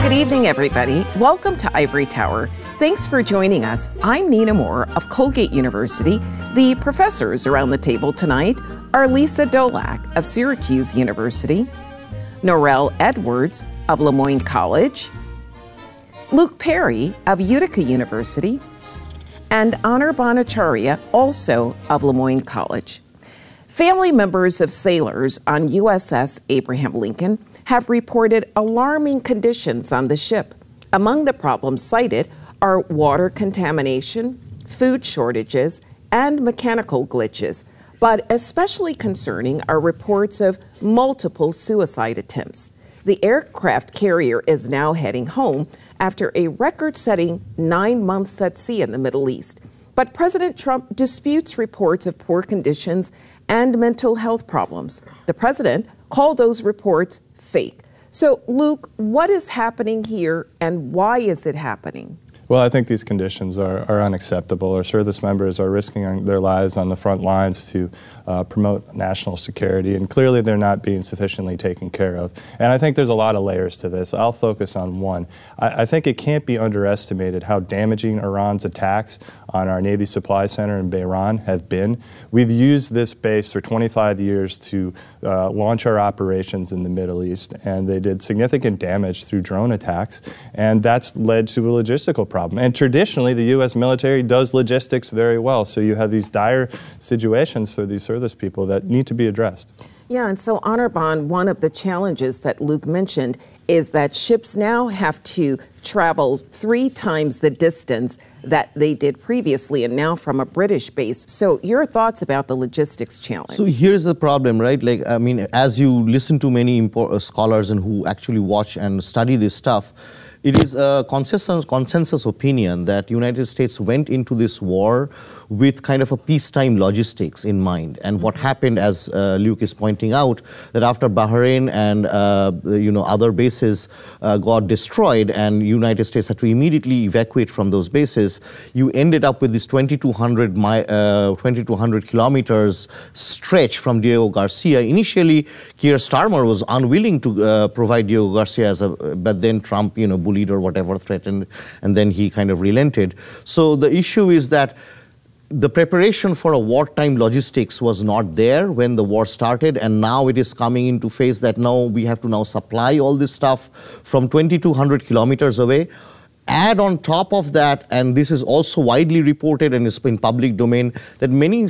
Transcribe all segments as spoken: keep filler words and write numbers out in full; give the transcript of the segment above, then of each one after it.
Good evening, everybody. Welcome to Ivory Tower. Thanks for joining us. I'm Nina Moore of Colgate University. The professors around the table tonight are Lisa Dolak of Syracuse University, Norel Edwards of Lemoyne College, Luke Perry of Utica University, and Anirban Acharya, also of Lemoyne College. Family members of sailors on U S S Abraham Lincoln have reported alarming conditions on the ship. Among the problems cited are water contamination, food shortages, and mechanical glitches. But especially concerning are reports of multiple suicide attempts. The aircraft carrier is now heading home after a record-setting nine months at sea in the Middle East. But President Trump disputes reports of poor conditions and mental health problems. The president called those reports fake. So, Luke, what is happening here and why is it happening? Well, I think these conditions are, are unacceptable. Our service members are risking their lives on the front lines to uh, promote national security, and clearly they're not being sufficiently taken care of. And I think there's a lot of layers to this. I'll focus on one. I, I think it can't be underestimated how damaging Iran's attacks on our Navy Supply Center in Bahrain have been. We've used this base for twenty-five years to uh, launch our operations in the Middle East, and they did significant damage through drone attacks, and that's led to a logistical problem. Problem. And traditionally, the U S military does logistics very well. So you have these dire situations for these service people that need to be addressed. Yeah, and so Anirban, one of the challenges that Luke mentioned is that ships now have to travel three times the distance that they did previously, and now from a British base. So your thoughts about the logistics challenge? So here's the problem, right? Like, I mean, as you listen to many import, scholars and who actually watch and study this stuff, it is a consensus, consensus opinion that United States went into this war with kind of a peacetime logistics in mind. And what happened, as uh, Luke is pointing out, that after Bahrain and uh, you know other bases uh, got destroyed and United States had to immediately evacuate from those bases, you ended up with this twenty-two hundred, mi uh, twenty-two hundred kilometers stretch from Diego Garcia. Initially, Keir Starmer was unwilling to uh, provide Diego Garcia as a, but then Trump, you know, bullied or whatever, threatened, and then he kind of relented. So the issue is that the preparation for a wartime logistics was not there when the war started, and now it is coming into phase that now we have to now supply all this stuff from twenty-two hundred kilometers away. Add on top of that, and this is also widely reported and is in public domain, that many,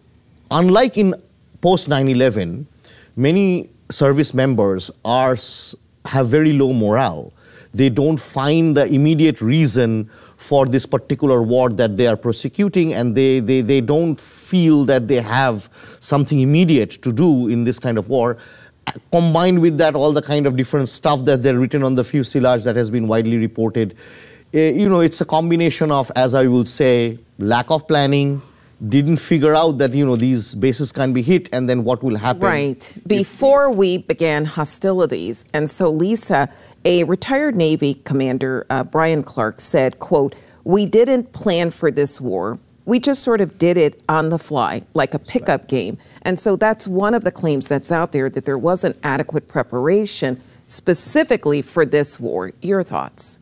unlike in post nine eleven, many service members are have very low morale. They don't find the immediate reason for this particular war that they are prosecuting, and they, they, they don't feel that they have something immediate to do in this kind of war. Combined with that, all the kind of different stuff that they're written on the fuselage that has been widely reported. Uh, you know, it's a combination of, as I will say, lack of planning, didn't figure out that, you know, these bases can be hit, and then what will happen. Right. Before we began hostilities. And so, Lisa, a retired Navy commander, uh, Brian Clark, said, quote, "We didn't plan for this war. We just sort of did it on the fly, like a pickup game." And so that's one of the claims that's out there, that there wasn't adequate preparation specifically for this war. Your thoughts?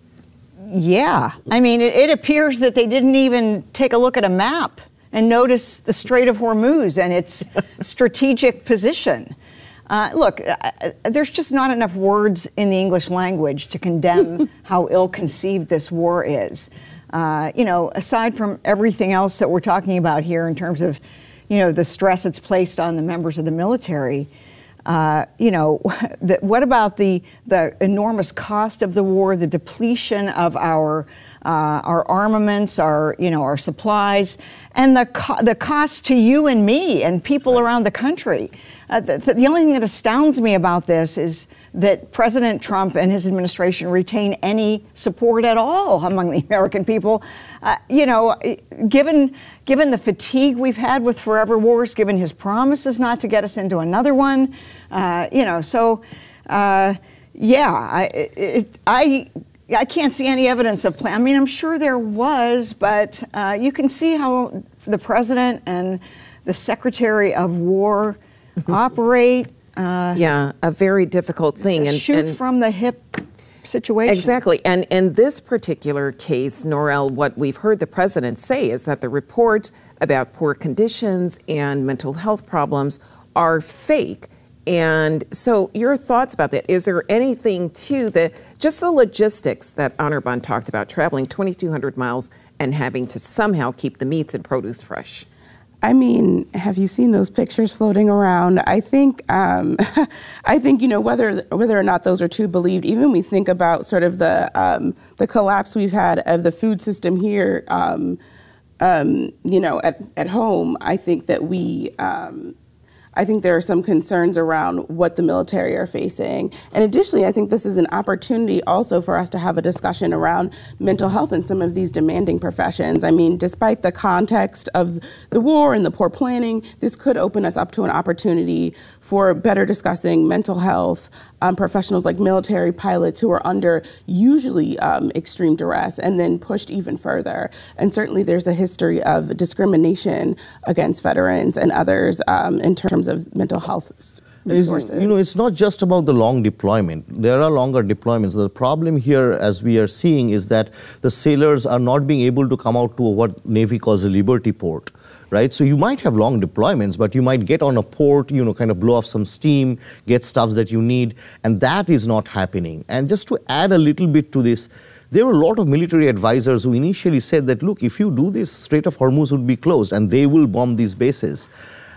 Yeah. I mean, it, it appears that they didn't even take a look at a map and notice the Strait of Hormuz and its strategic position. Uh, look, uh, there's just not enough words in the English language to condemn how ill-conceived this war is. Uh, you know, aside from everything else that we're talking about here in terms of, you know, the stress it's placed on the members of the military, uh, you know, the, what about the, the enormous cost of the war, the depletion of our Uh, our armaments, our, you know, our supplies, and the co the cost to you and me and people right. around the country. Uh, the, the only thing that astounds me about this is that President Trump and his administration retain any support at all among the American people. Uh, you know, given given the fatigue we've had with forever wars, given his promises not to get us into another one, uh, you know, so uh, yeah, I. It, I I can't see any evidence of plan. I mean, I'm sure there was, but uh, you can see how the president and the Secretary of War operate. Uh, yeah, a very difficult thing. And shoot and, from the hip. situation. Exactly. And in this particular case, Norel, what we've heard the president say is that the reports about poor conditions and mental health problems are fake. And so your thoughts about that, is there anything to the, just the logistics that Anirban talked about, traveling twenty-two hundred miles and having to somehow keep the meats and produce fresh? I mean, have you seen those pictures floating around? I think, um, I think you know whether whether or not those are too believed. Even when we think about sort of the um, the collapse we've had of the food system here, um, um, you know, at at home. I think that we. Um, I think there are some concerns around what the military are facing. And additionally, I think this is an opportunity also for us to have a discussion around mental health in some of these demanding professions. I mean, despite the context of the war and the poor planning, this could open us up to an opportunity for better discussing mental health, um, professionals like military pilots who are under usually um, extreme duress and then pushed even further. And certainly there's a history of discrimination against veterans and others um, in terms of mental health resources. You know, it's not just about the long deployment. There are longer deployments. The problem here, as we are seeing, is that the sailors are not being able to come out to what Navy calls a liberty port. Right? So you might have long deployments, but you might get on a port, you know, kind of blow off some steam, get stuff that you need, and that is not happening. And just to add a little bit to this, there were a lot of military advisors who initially said that, look, if you do this, Strait of Hormuz would be closed and they will bomb these bases.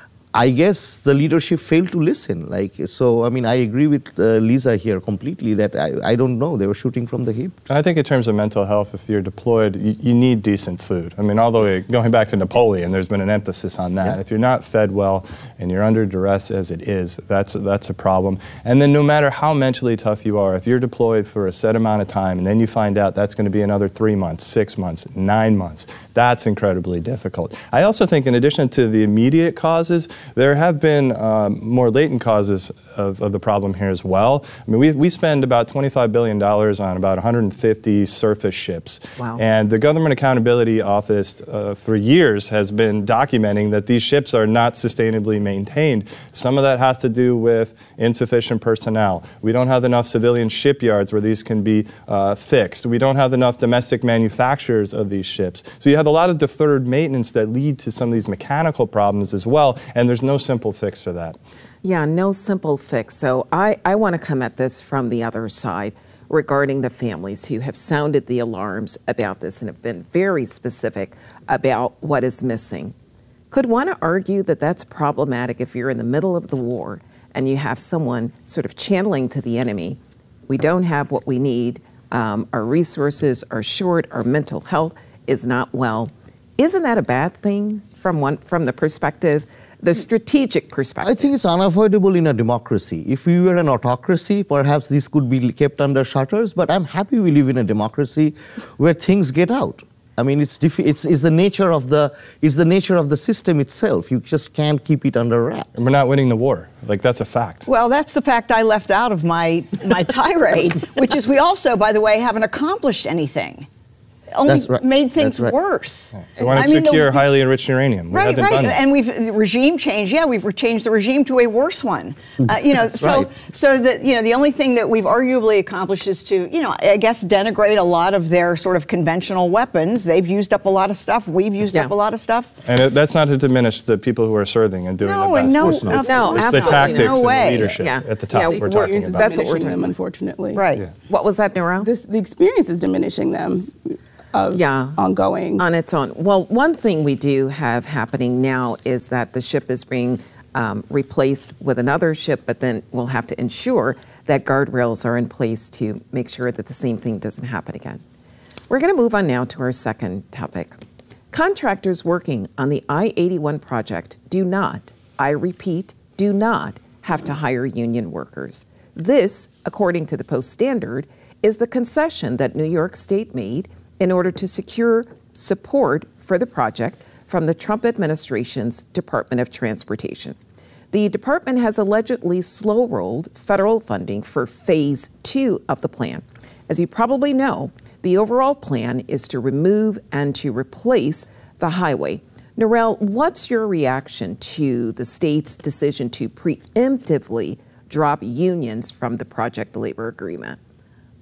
I guess the leadership failed to listen. Like, so, I mean, I agree with uh, Lisa here completely that I, I don't know. They were shooting from the hip. I think in terms of mental health, if you're deployed, you, you need decent food. I mean, all the way, going back to Napoleon, there's been an emphasis on that. Yeah. If you're not fed well and you're under duress as it is, that's, that's a problem. And then no matter how mentally tough you are, if you're deployed for a set amount of time and then you find out that's going to be another three months, six months, nine months, that's incredibly difficult. I also think in addition to the immediate causes, there have been um, more latent causes of, of the problem here as well. I mean, we, we spend about twenty-five billion dollars on about one hundred fifty surface ships. Wow. And the Government Accountability Office uh, for years has been documenting that these ships are not sustainably maintained. Some of that has to do with insufficient personnel. We don't have enough civilian shipyards where these can be uh, fixed. We don't have enough domestic manufacturers of these ships. So you have a lot of deferred maintenance that lead to some of these mechanical problems as well, and there's no simple fix for that. Yeah, no simple fix. So I, I want to come at this from the other side regarding the families who have sounded the alarms about this and have been very specific about what is missing. Could one argue that that's problematic if you're in the middle of the war and you have someone sort of channeling to the enemy, we don't have what we need, um, our resources are short, our mental health is not well. Isn't that a bad thing from one from the perspective, the strategic perspective? I think it's unavoidable in a democracy. If we were an autocracy, perhaps this could be kept under shutters, but I'm happy we live in a democracy where things get out. I mean, it's, it's, it's, the nature of the, it's the nature of the system itself. You just can't keep it under wraps. And we're not winning the war. Like, that's a fact. Well, that's the fact I left out of my, my tirade, which is we also, by the way, haven't accomplished anything. Only right. made things right. worse. Yeah. We want to I secure mean, the, highly enriched uranium. We right, haven't right. done that. And we've the regime changed. Yeah, we've changed the regime to a worse one. Uh, you know, so right. so that you know the only thing that we've arguably accomplished is to you know I guess denigrate a lot of their sort of conventional weapons. They've used up a lot of stuff. We've used yeah. up a lot of stuff. And it, that's not to diminish the people who are serving and doing no, the best. No, it's, no, it's, no, it's absolutely the tactics no and way. the leadership yeah. at the top yeah, we're, we're talking about. That's what we're them, doing. Unfortunately. Right. Yeah. What was that, Nero? This, the experience is diminishing them. Of yeah, ongoing. On its own. Well, one thing we do have happening now is that the ship is being um, replaced with another ship, but then we'll have to ensure that guardrails are in place to make sure that the same thing doesn't happen again. We're going to move on now to our second topic. Contractors working on the I eighty-one project do not, I repeat, do not have to hire union workers. This, according to the Post Standard, is the concession that New York State made in order to secure support for the project from the Trump administration's Department of Transportation. The department has allegedly slow-rolled federal funding for phase two of the plan. As you probably know, the overall plan is to remove and to replace the highway. Norel, what's your reaction to the state's decision to preemptively drop unions from the project labor agreement?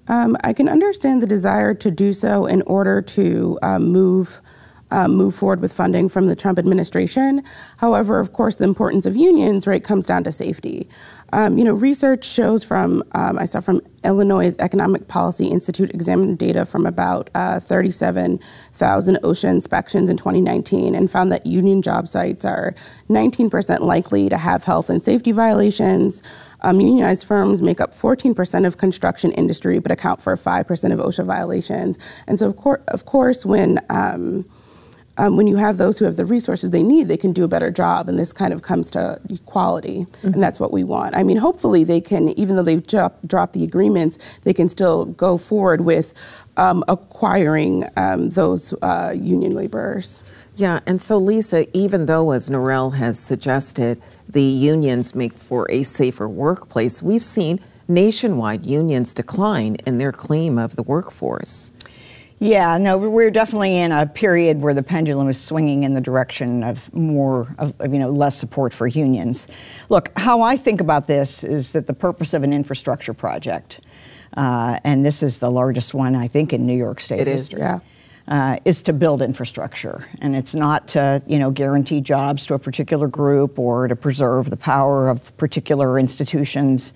Um, I can understand the desire to do so in order to um, move um, move forward with funding from the Trump administration. However, of course, the importance of unions, right, comes down to safety. Um, you know, research shows from, um, I saw from Illinois' Economic Policy Institute examined data from about uh, thirty-seven thousand OSHA inspections in twenty nineteen and found that union job sites are nineteen percent likely to have health and safety violations. Um, unionized firms make up fourteen percent of construction industry, but account for five percent of OSHA violations. And so, of, cour- of course, when um, Um, when you have those who have the resources they need, they can do a better job, and this kind of comes to equality, mm-hmm. and that's what we want. I mean, hopefully they can, even though they've jo- dropped the agreements, they can still go forward with um, acquiring um, those uh, union laborers. Yeah, and so Lisa, even though, as Narelle has suggested, the unions make for a safer workplace, we've seen nationwide unions decline in their claim of the workforce. Yeah, no, we're definitely in a period where the pendulum is swinging in the direction of more, of, of, you know, less support for unions. Look, how I think about this is that the purpose of an infrastructure project, uh, and this is the largest one, I think, in New York State it history, is. Yeah. Uh, is to build infrastructure. And it's not to, you know, guarantee jobs to a particular group or to preserve the power of particular institutions.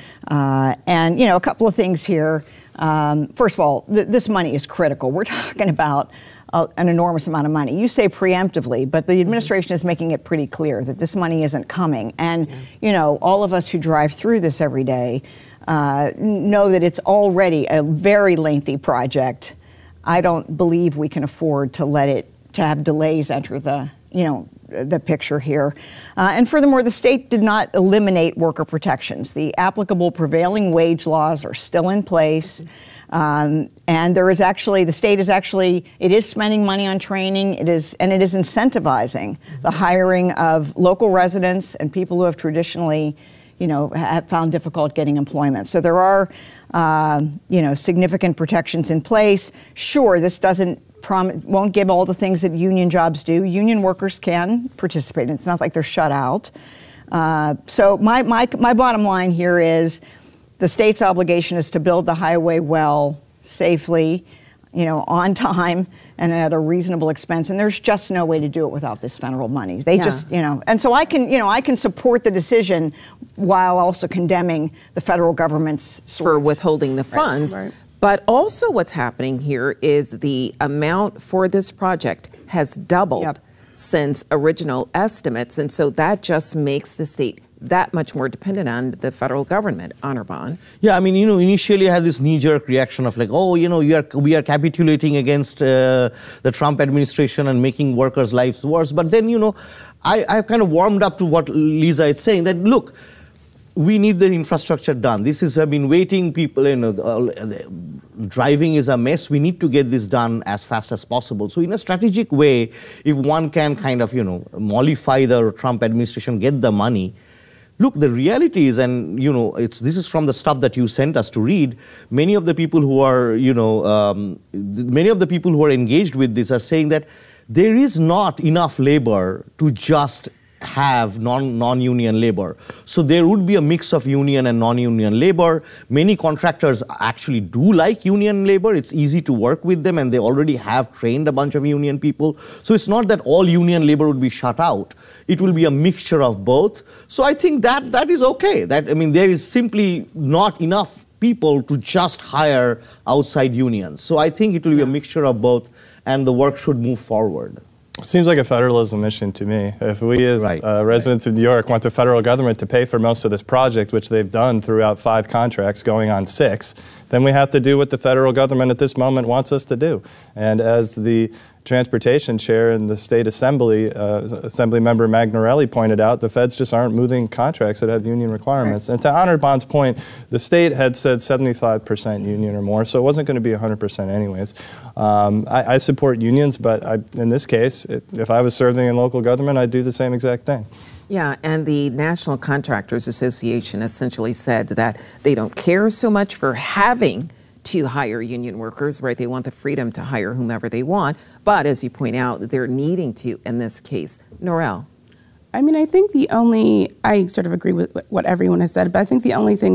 Uh, and, you know, a couple of things here. Um, first of all, th- this money is critical. We're talking about uh, an enormous amount of money. You say preemptively, but the administration is making it pretty clear that this money isn't coming. And, yeah. you know, all of us who drive through this every day uh, know that it's already a very lengthy project. I don't believe we can afford to let it, to have delays enter the, you know, the picture here. Uh, and furthermore, the state did not eliminate worker protections. The applicable prevailing wage laws are still in place. Mm-hmm. Um, and there is actually, the state is actually, it is spending money on training, it is, and it is incentivizing mm-hmm. the hiring of local residents and people who have traditionally, you know, have found difficult getting employment. So there are, uh, you know, significant protections in place. Sure, this doesn't Prom- won't give all the things that union jobs do. Union workers can participate. It's not like they're shut out. Uh, so my, my, my bottom line here is the state's obligation is to build the highway well, safely, you know, on time and at a reasonable expense. And there's just no way to do it without this federal money. They yeah. just, you know, and so I can, you know, I can support the decision while also condemning the federal government's for withholding the funds. Right. Right. But also what's happening here is the amount for this project has doubled yep. since original estimates. And so that just makes the state that much more dependent on the federal government. Anirban. Yeah, I mean, you know, initially I had this knee-jerk reaction of like, oh, you know, you are, we are capitulating against uh, the Trump administration and making workers' lives worse. But then, you know, I, I kind of warmed up to what Lisa is saying, that look, we need the infrastructure done. This is, I've been waiting, people, you know, uh, driving is a mess. We need to get this done as fast as possible. So in a strategic way, if one can kind of, you know, mollify the Trump administration, get the money. Look, the reality is, and, you know, it's this is from the stuff that you sent us to read, many of the people who are, you know, um, many of the people who are engaged with this are saying that there is not enough labor to just have non, non-union labor. So there would be a mix of union and non-union labor. Many contractors actually do like union labor. It's easy to work with them, and they already have trained a bunch of union people. So it's not that all union labor would be shut out. It will be a mixture of both. So I think that that is okay. That, I mean, there is simply not enough people to just hire outside unions. So I think it will be a mixture of both, and the work should move forward. Seems like a federalism mission to me. If we as right. uh, residents right. of New York want the federal government to pay for most of this project, which they've done throughout five contracts going on six, then we have to do what the federal government at this moment wants us to do. And as the transportation chair in the state assembly, uh, Assembly member Magnarelli pointed out, the feds just aren't moving contracts that have union requirements. Right. And to Anirban's point, the state had said seventy-five percent union or more, so it wasn't going to be one hundred percent anyways. Um, I, I support unions, but I, in this case, it, if I was serving in local government, I'd do the same exact thing. Yeah, and the National Contractors Association essentially said that they don't care so much for having to hire union workers, right? They want the freedom to hire whomever they want. But as you point out, they're needing to in this case. Narelle. I mean, I think the only, I sort of agree with what everyone has said, but I think the only thing this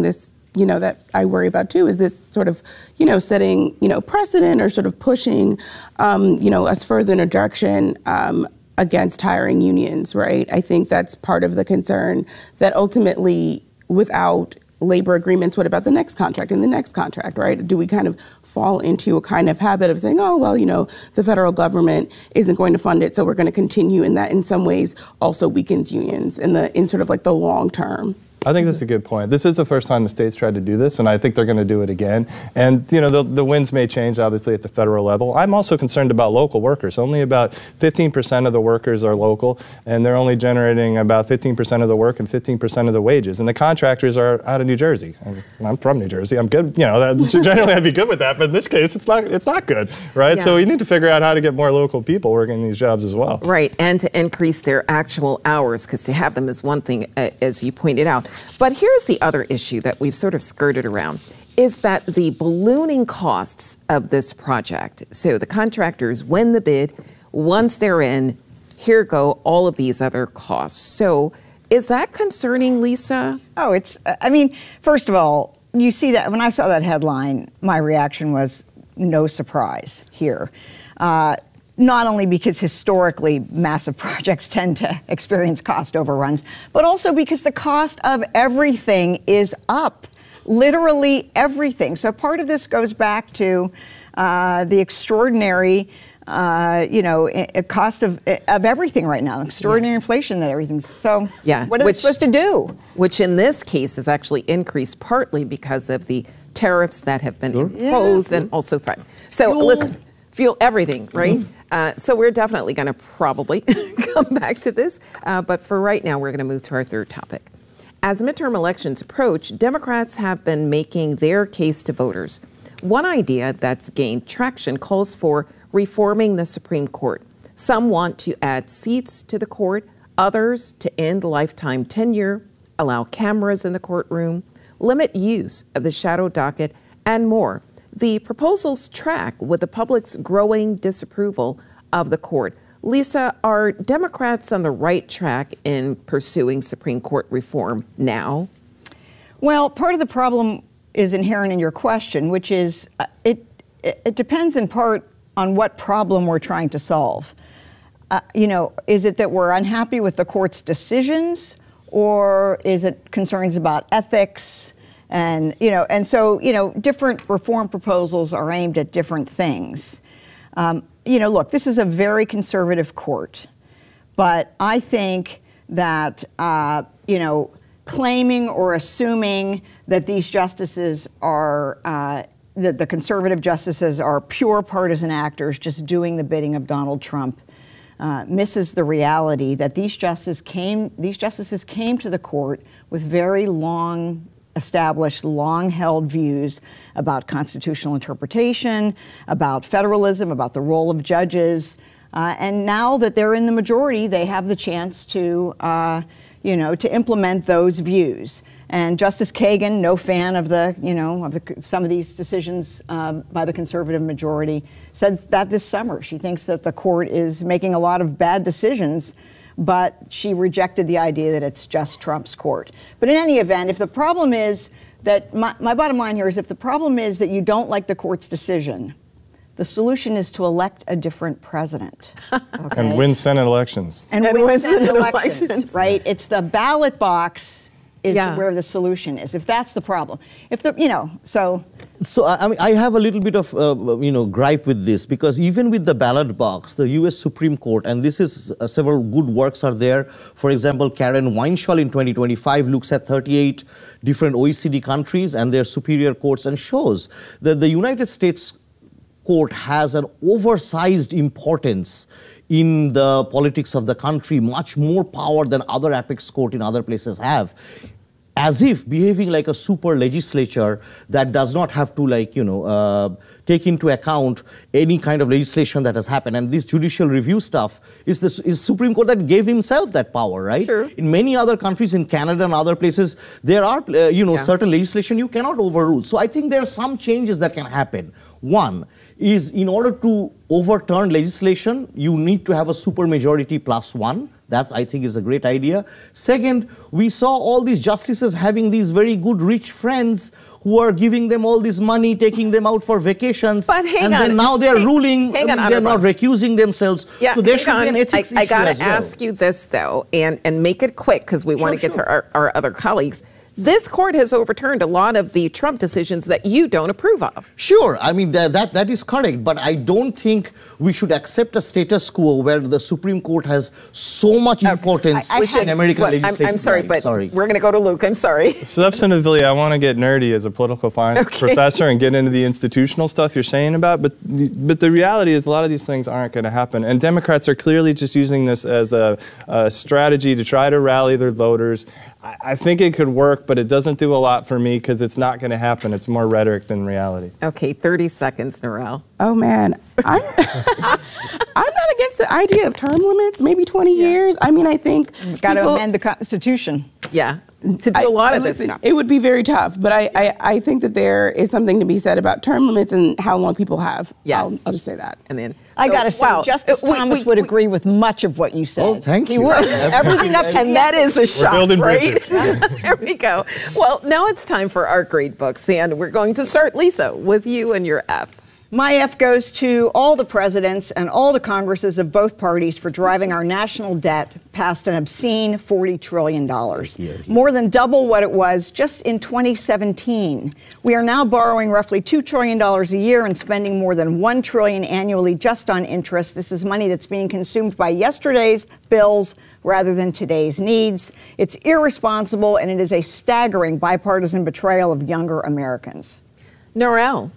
you know, that I worry about too is this sort of, you know, setting, you know, precedent or sort of pushing, um, you know, us further in a direction um, against hiring unions, right? I think that's part of the concern that ultimately without labor agreements, what about the next contract and the next contract, right? Do we kind of fall into a kind of habit of saying, oh, well, you know, the federal government isn't going to fund it, so we're going to continue, and that in some ways also weakens unions in the in sort of like the long term. I think that's a good point. This is the first time the states tried to do this, and I think they're going to do it again. And, you know, the, the winds may change, obviously, at the federal level. I'm also concerned about local workers. Only about fifteen percent of the workers are local, and they're only generating about fifteen percent of the work and fifteen percent of the wages. And the contractors are out of New Jersey. And I'm from New Jersey. I'm good. You know, that, generally I'd be good with that, but in this case, it's not, it's not good, right? Yeah. So we need to figure out how to get more local people working these jobs as well. Right, and to increase their actual hours, because to have them is one thing, uh, as you pointed out. But here's the other issue that we've sort of skirted around, is that the ballooning costs of this project. So the contractors win the bid. Once they're in, here go all of these other costs. So is that concerning, Lisa? Oh, it's, I mean, first of all, you see that, when I saw that headline, my reaction was no surprise here. Uh, Not only because historically massive projects tend to experience cost overruns, but also because the cost of everything is up, literally everything. So part of this goes back to uh, the extraordinary, uh, you know, I- cost of of everything right now, extraordinary yeah. inflation that everything's. So yeah. what are which, they supposed to do? Which in this case is actually increased partly because of the tariffs that have been sure. imposed yeah. and also threatened. So Fuel. listen, fuel, everything, right? Mm-hmm. Uh, so we're definitely going to probably come back to this. Uh, but for right now, we're going to move to our third topic. As midterm elections approach, Democrats have been making their case to voters. One idea that's gained traction calls for reforming the Supreme Court. Some want to add seats to the court, others to end lifetime tenure, allow cameras in the courtroom, limit use of the shadow docket, and more. The proposals track with the public's growing disapproval of the court. Lisa, are Democrats on the right track in pursuing Supreme Court reform now? Well, part of the problem is inherent in your question, which is uh, it, it depends in part on what problem we're trying to solve. Uh, you know, is it that we're unhappy with the court's decisions, or is it concerns about ethics? And, you know, and so, you know, different reform proposals are aimed at different things. Um, you know, look, this is a very conservative court, but I think that, uh, you know, claiming or assuming that these justices are, uh, that the conservative justices are pure partisan actors just doing the bidding of Donald Trump uh, misses the reality that these justices came, these justices came to the court with very long established long-held views about constitutional interpretation, about federalism, about the role of judges. Uh, and now that they're in the majority, they have the chance to, uh, you know, to implement those views. And Justice Kagan, no fan of the, you know, of the, some of these decisions um, by the conservative majority, said that this summer. She thinks that the court is making a lot of bad decisions, but she rejected the idea that it's just Trump's court. But in any event, if the problem is that, my, my bottom line here is if the problem is that you don't like the court's decision, the solution is to elect a different president. Okay? And win Senate elections. And, and win, win Senate, Senate elections, elections, right? It's the ballot box is yeah. where the solution is, if that's the problem. If the, you know, so. So I mean, I have a little bit of uh, you know gripe with this, because even with the ballot box, the U S Supreme Court, and this is uh, several good works are there. For example, Karen Weinschall in twenty twenty-five looks at thirty-eight different O E C D countries and their superior courts and shows that the United States court has an oversized importance in the politics of the country, much more power than other apex court in other places have, as if behaving like a super legislature that does not have to, like, you know, uh, take into account any kind of legislation that has happened. And this judicial review stuff is the is Supreme Court that gave himself that power, right? Sure. In many other countries, in Canada and other places, there are, uh, you know, yeah. certain legislation you cannot overrule. So I think there are some changes that can happen. One is, in order to overturn legislation, you need to have a supermajority plus one. That, I think, is a great idea. Second, we saw all these justices having these very good rich friends who are giving them all this money, taking them out for vacations. But hang and on. then now they're hang, ruling, hang I on, mean, they're not Anirban. recusing themselves. Yeah, so there hang should on. be an ethics I, I issue gotta as well. ask you this, though, and, and make it quick, because we want to Sure, get sure. to our, our other colleagues. This court has overturned a lot of the Trump decisions that you don't approve of. Sure, I mean, that, that, that is correct, but I don't think we should accept a status quo where the Supreme Court has so much importance I- I in had- American Well, I'm, legislation. I'm sorry, Right, but sorry. we're going to go to Luke. I'm sorry. Substantively, I want to get nerdy as a political science Okay. professor and get into the institutional stuff you're saying about, but the, but the reality is a lot of these things aren't going to happen. And Democrats are clearly just using this as a, a strategy to try to rally their voters. I, I think it could work, but it doesn't do a lot for me because it's not going to happen. It's more rhetoric than reality. Okay, thirty seconds, Norel. Oh man, I'm I'm not against the idea of term limits. Maybe twenty years. I mean, I think Got to people- amend the Constitution. Yeah, to do I- a lot of listen, this stuff. It would be very tough, but I, I, I think that there is something to be said about term limits and how long people have. Yes. I'll, I'll just say that. And then I so, got to say, wow, Justice uh, we- Thomas we- would we- agree with much of what you said. Oh, thank He you. would. Everything up to And that is a shock, building right? bridges. There we go. Well, now it's time for our grade books, and we're going to start, Lisa, with you and your F. My F goes to all the presidents and all the Congresses of both parties for driving our national debt past an obscene forty trillion dollars, more than double what it was just in twenty seventeen. We are now borrowing roughly two trillion dollars a year and spending more than one trillion dollars annually just on interest. This is money that's being consumed by yesterday's bills rather than today's needs. It's irresponsible, and it is a staggering bipartisan betrayal of younger Americans. Norel.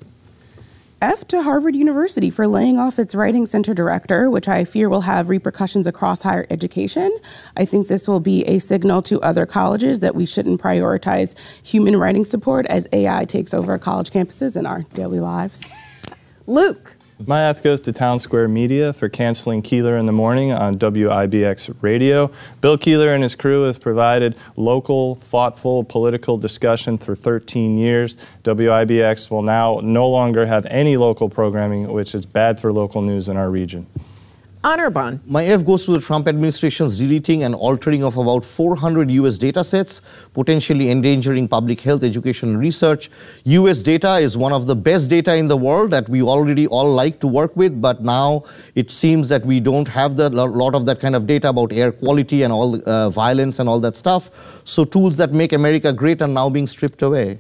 F to Harvard University for laying off its writing center director, which I fear will have repercussions across higher education. I think this will be a signal to other colleges that we shouldn't prioritize human writing support as A I takes over college campuses and our daily lives. Luke. My F goes to Town Square Media for canceling Keeler in the Morning on W I B X Radio. Bill Keeler and his crew have provided local, thoughtful, political discussion for thirteen years. W I B X will now no longer have any local programming, which is bad for local news in our region. Anirban. My F goes to the Trump administration's deleting and altering of about four hundred U S data sets, potentially endangering public health, education, and research. U S data is one of the best data in the world that we already all like to work with, but now it seems that we don't have a lot of that kind of data about air quality and all uh, violence and all that stuff. So tools that make America great are now being stripped away.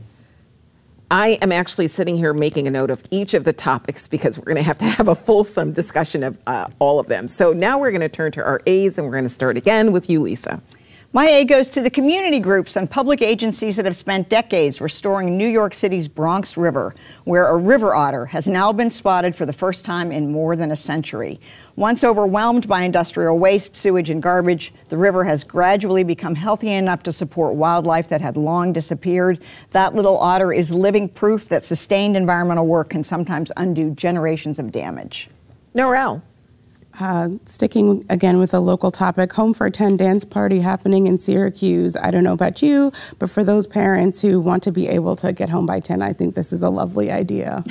I am actually sitting here making a note of each of the topics because we're going to have to have a fulsome discussion of uh, all of them. So now we're going to turn to our A's, and we're going to start again with you, Lisa. My A goes to the community groups and public agencies that have spent decades restoring New York City's Bronx River, where a river otter has now been spotted for the first time in more than a century. Once overwhelmed by industrial waste, sewage, and garbage, the river has gradually become healthy enough to support wildlife that had long disappeared. That little otter is living proof that sustained environmental work can sometimes undo generations of damage. Norel. Uh, sticking again with a local topic, Home for ten dance party happening in Syracuse. I don't know about you, but for those parents who want to be able to get home by ten, I think this is a lovely idea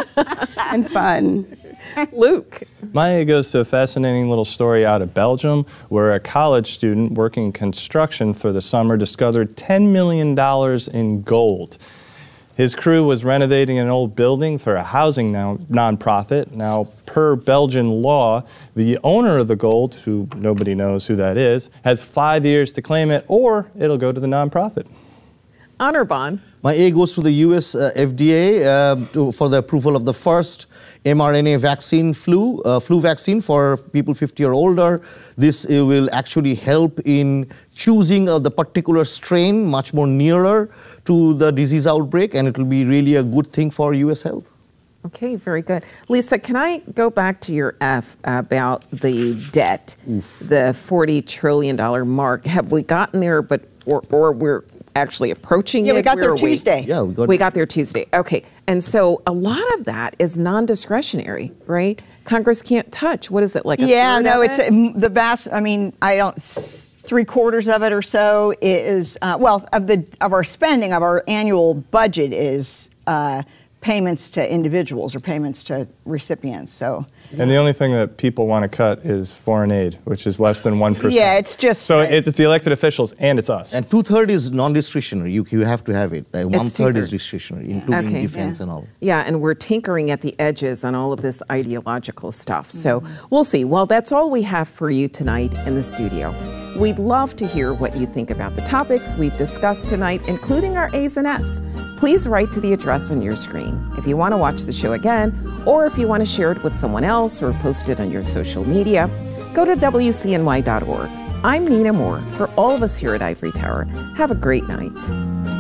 and fun. Luke. My A goes to a fascinating little story out of Belgium where a college student working construction for the summer discovered ten million dollars in gold. His crew was renovating an old building for a housing now, nonprofit. Now, per Belgian law, the owner of the gold, who nobody knows who that is, has five years to claim it, or it'll go to the nonprofit. Anirban. My A goes to the U S uh, F D A uh, to, for the approval of the first mRNA vaccine, flu, uh, flu vaccine for people fifty or older. This uh, will actually help in choosing uh, the particular strain much more nearer to the disease outbreak, and it will be really a good thing for U S health. Okay, very good. Lisa, can I go back to your F about the debt, Oof. the forty trillion dollars mark? Have we gotten there, but or, or we're actually approaching yeah, it? Yeah, we got Where there we? Tuesday. Yeah, we got, we got there Tuesday. Okay, and so a lot of that is non-discretionary, right? Congress can't touch. What is it, like a Yeah, third no, of it's it? uh, the vast, I mean, I don't, three quarters of it or so is, uh, well, of the of our spending, of our annual budget is uh, payments to individuals or payments to recipients. So. And the only thing that people want to cut is foreign aid, which is less than one percent. Yeah, it's just... So it's, it's the elected officials and it's us. And two-thirds is non-discretionary. You, you have to have it. Like one-third is discretionary, including Okay. defense Yeah. and all. Yeah, and we're tinkering at the edges on all of this ideological stuff. So we'll see. Well, that's all we have for you tonight in the studio. We'd love to hear what you think about the topics we've discussed tonight, including our A's and F's. Please write to the address on your screen. If you want to watch the show again, or if you want to share it with someone else or post it on your social media, go to W C N Y dot org. I'm Nina Moore. For all of us here at Ivory Tower, have a great night.